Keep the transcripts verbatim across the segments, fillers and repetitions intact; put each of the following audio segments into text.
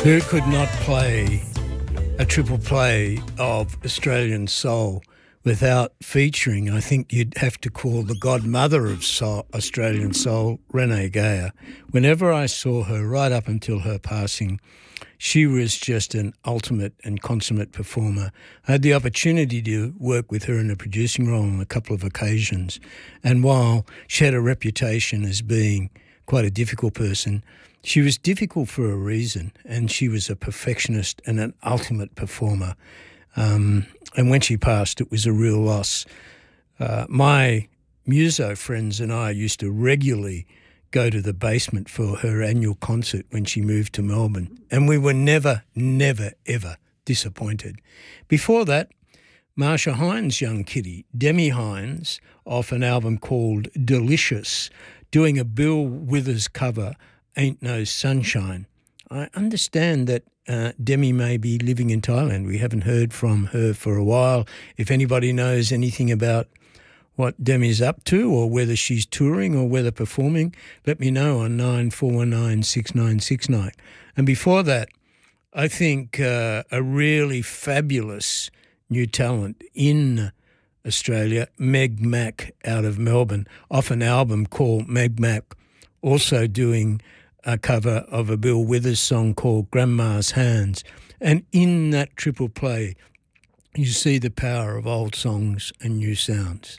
Who could not play a triple play of Australian soul without featuring, I think you'd have to call the godmother of soul, Australian soul, Renee Geyer. Whenever I saw her, right up until her passing, she was just an ultimate and consummate performer. I had the opportunity to work with her in a producing role on a couple of occasions, and while she had a reputation as being quite a difficult person, she was difficult for a reason, and she was a perfectionist and an ultimate performer. Um, and when she passed, it was a real loss. Uh, my muso friends and I used to regularly go to the basement for her annual concert when she moved to Melbourne, and we were never, never, ever disappointed. Before that, Marsha Hines' young kitty, Demi Hines, off an album called Delicious, doing a Bill Withers cover, Ain't No Sunshine. I understand that uh, Demi may be living in Thailand. We haven't heard from her for a while. If anybody knows anything about what Demi's up to, or whether she's touring or whether performing, let me know on nine four one nine, six nine six nine. And before that, I think uh, a really fabulous new talent in Australia, Meg Mac out of Melbourne, off an album called Meg Mac, also doing a cover of a Bill Withers song called Grandma's Hands. And in that triple play, you see the power of old songs and new sounds.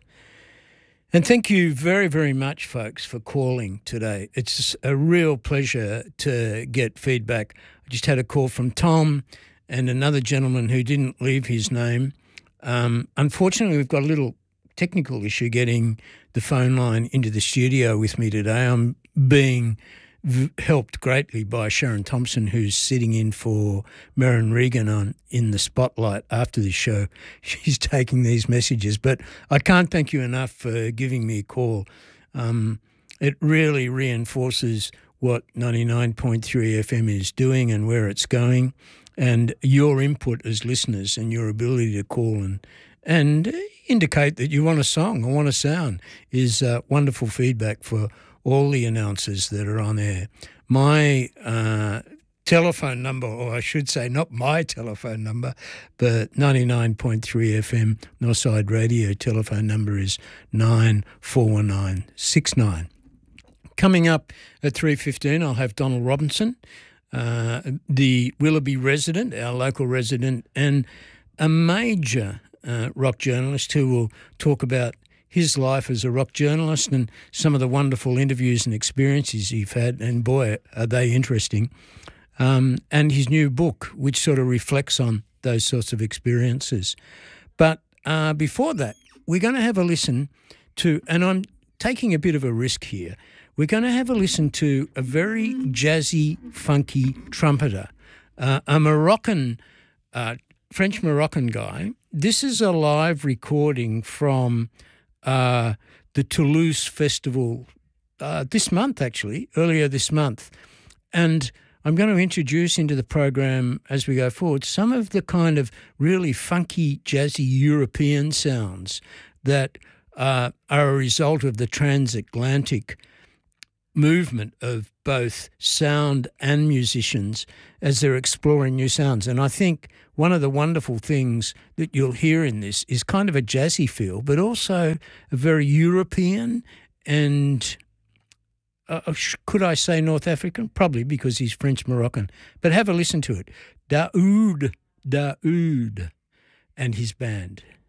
And thank you very, very much, folks, for calling today. It's a real pleasure to get feedback. I just had a call from Tom and another gentleman who didn't leave his name. Um, unfortunately, we've got a little technical issue getting the phone line into the studio with me today. I'm being v- helped greatly by Sharon Thompson, who's sitting in for Merrin Regan on in the spotlight after the show. She's taking these messages, but I can't thank you enough for giving me a call. Um, it really reinforces what ninety-nine point three F M is doing and where it's going, and your input as listeners and your ability to call and and indicate that you want a song or want a sound is uh, wonderful feedback for all the announcers that are on air. My uh, telephone number, or I should say not my telephone number, but ninety-nine point three F M Northside Radio telephone number is nine four one nine six nine. Coming up at three fifteen, I'll have Donald Robinson, uh, the Willoughby resident, our local resident, and a major uh, rock journalist who will talk about his life as a rock journalist and some of the wonderful interviews and experiences he's had, and boy, are they interesting, um, and his new book, which sort of reflects on those sorts of experiences. But uh, before that, we're going to have a listen to, and I'm taking a bit of a risk here, we're going to have a listen to a very jazzy, funky trumpeter, uh, a Moroccan, uh, French-Moroccan guy. This is a live recording from uh, the Toulouse Festival uh, this month, actually, earlier this month. And I'm going to introduce into the program as we go forward some of the kind of really funky, jazzy European sounds that uh, are a result of the transatlantic movement of both sound and musicians as they're exploring new sounds. And I think one of the wonderful things that you'll hear in this is kind of a jazzy feel, but also a very European and, uh, could I say North African? Probably, because he's French-Moroccan. But have a listen to it. Daoud, Daoud and his band.